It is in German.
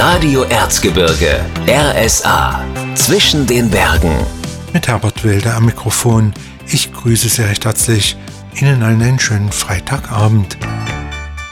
Radio Erzgebirge, RSA, zwischen den Bergen. Mit Herbert Wilde am Mikrofon. Ich grüße Sie recht herzlich. Ihnen allen einen schönen Freitagabend.